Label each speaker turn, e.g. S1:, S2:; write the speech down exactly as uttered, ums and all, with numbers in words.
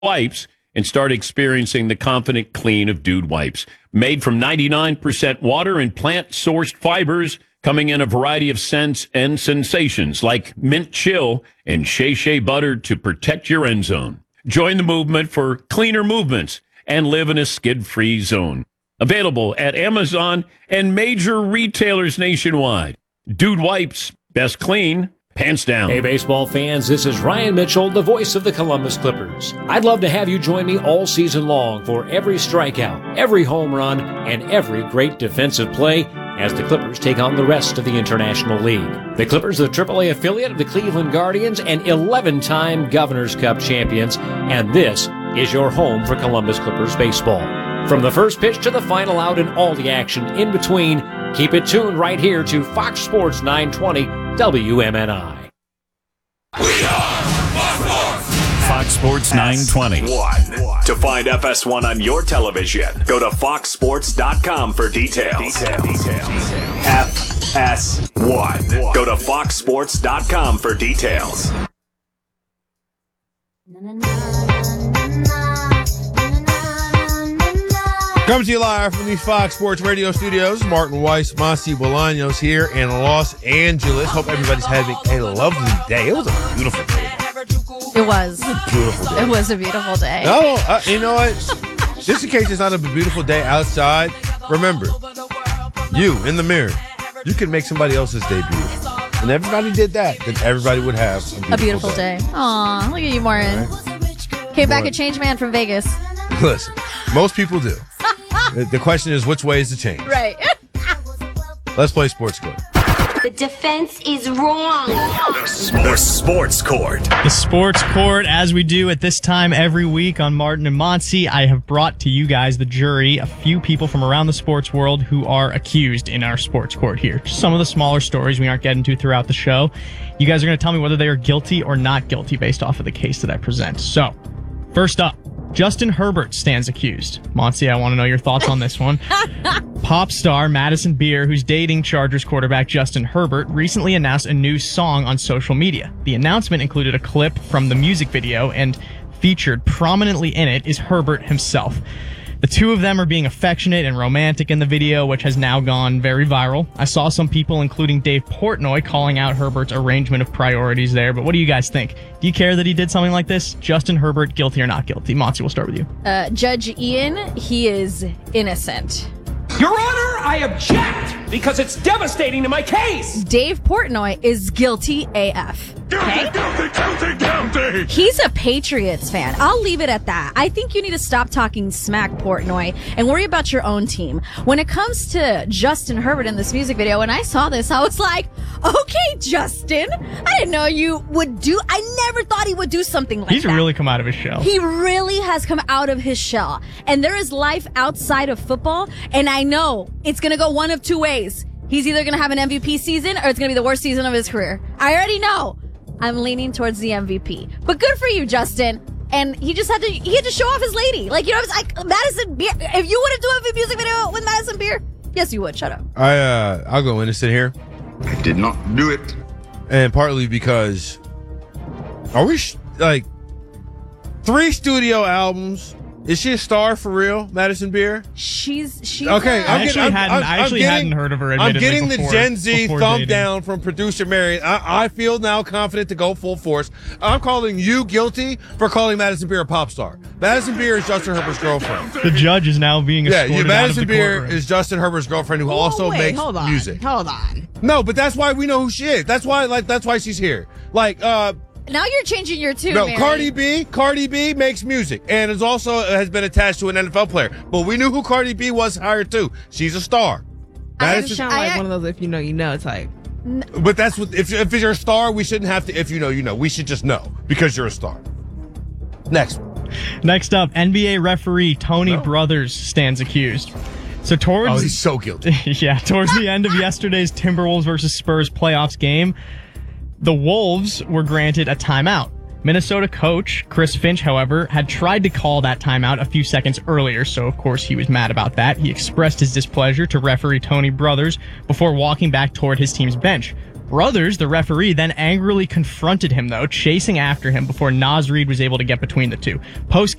S1: wipes and start experiencing the confident clean of Dude wipes. Made from ninety-nine percent water and plant-sourced fibers, coming in a variety of scents and sensations like mint chill and shea shea butter to protect your end zone. Join the movement for cleaner movements and live in a skid-free zone. Available at Amazon and major retailers nationwide. Dude wipes, best clean, pants down.
S2: Hey, baseball fans, this is Ryan Mitchell, the voice of the Columbus Clippers. I'd love to have you join me all season long for every strikeout, every home run, and every great defensive play as the Clippers take on the rest of the International League. The Clippers are the triple A affiliate of the Cleveland Guardians and eleven-time Governor's Cup champions, and this is your home for Columbus Clippers baseball. From the first pitch to the final out and all the action in between, keep it tuned right here to Fox Sports nine twenty W M N I.
S3: We are Fox Sports.
S4: Fox Sports nine twenty.
S3: One. To find F S one on your television, go to fox sports dot com for details. Details. Details. F S one. Go to fox sports dot com for details.
S5: Comes to you live from the Fox Sports Radio studios. Martin Weiss, Masi Bolaños here in Los Angeles. Hope everybody's having a lovely day. It was a beautiful day.
S6: It was.
S5: It was a beautiful day.
S6: It was a beautiful day.
S5: No, uh, you know what? Just in case it's not a beautiful day outside, remember, you in the mirror, you can make somebody else's day beautiful. And everybody did that, then everybody would have a beautiful,
S6: a beautiful day.
S5: day.
S6: Aw, look at you, Martin. Right. Came back a changed man from Vegas.
S5: Listen, most people do. The question is, which way is the change?
S6: Right.
S5: Let's play Sports Court.
S7: The defense is wrong.
S3: The Sports Court.
S8: The Sports Court, as we do at this time every week on Martin and Monty, I have brought to you guys, the jury, a few people from around the sports world who are accused in our Sports Court here. Just some of the smaller stories we aren't getting to throughout the show. You guys are going to tell me whether they are guilty or not guilty based off of the case that I present. So, first up, Justin Herbert stands accused. Monty, I want to know your thoughts on this one. Pop star Madison Beer, who's dating Chargers quarterback Justin Herbert, recently announced a new song on social media. The announcement included a clip from the music video, and featured prominently in it is Herbert himself. The two of them are being affectionate and romantic in the video, which has now gone very viral. I saw some people, including Dave Portnoy, calling out Herbert's arrangement of priorities there. But what do you guys think? Do you care that he did something like this? Justin Herbert, guilty or not guilty? Monty, we'll start with you.
S6: Uh, Judge Ian, he is innocent.
S2: Your Honor, I object because it's devastating to my case.
S6: Dave Portnoy is guilty A F.
S3: Okay? Guilty, guilty, guilty.
S6: He's a Patriots fan. I'll leave it at that. I think you need to stop talking smack, Portnoy, and worry about your own team. When it comes to Justin Herbert in this music video, when I saw this, I was like, okay, Justin, I didn't know you would do, I never thought he would do something like
S8: He's
S6: that. He's
S8: really come out of his shell.
S6: He really has come out of his shell. And there is life outside of football, and I know it's going to go one of two ways. He's either going to have an M V P season or it's going to be the worst season of his career. I already know. I'm leaning towards the M V P. But good for you, Justin. And he just had to he had to show off his lady. Like, you know, it's like Madison Beer. If you wouldn't do a music video with Madison Beer, yes, you would. Shut up.
S5: I uh I'll go innocent here.
S9: I did not do it.
S5: And partly because are we sh- like three studio albums? Is she a star for real, Madison Beer?
S6: She's she's
S5: okay.
S6: A,
S8: I actually
S5: I'm,
S8: hadn't.
S5: I'm,
S8: I actually
S5: getting,
S8: hadn't heard of her.
S5: I'm getting
S8: before,
S5: the Gen Z thumb
S8: dating.
S5: down from producer Mary. I, I feel now confident to go full force. I'm calling you guilty for calling Madison Beer a pop star. Madison Beer is Justin Herbert's girlfriend.
S8: The judge is now being
S5: yeah.
S8: escorted
S5: You, Madison
S8: out of the
S5: Beer
S8: courtroom.
S5: is Justin Herbert's girlfriend, who
S10: oh,
S5: also
S10: wait,
S5: makes
S10: hold on,
S5: music.
S10: Hold on.
S5: No, but that's why we know who she is. That's why, like, that's why she's here. Like, uh.
S6: Now you're changing your tune,
S5: No,
S6: Mary.
S5: Cardi B, Cardi B makes music and is also has been attached to an N F L player. But we knew who Cardi B was hired to. She's a star.
S10: I
S5: Madison,
S10: sound like
S6: I-
S10: one of those if you know, you know type.
S5: but that's what if if you're a star, we shouldn't have to. If you know, you know. We should just know because you're a star. Next one.
S8: Next up, N B A referee Tony
S5: No.
S8: Brothers stands accused. So towards
S5: Oh, he's so guilty.
S8: yeah, towards the end of yesterday's Timberwolves versus Spurs playoffs game, the Wolves were granted a timeout. Minnesota coach Chris Finch, however, had tried to call that timeout a few seconds earlier, so of course he was mad about that. He expressed his displeasure to referee Tony Brothers before walking back toward his team's bench. Brothers, the referee, then angrily confronted him, though, chasing after him before Naz Reid was able to get between the two. Post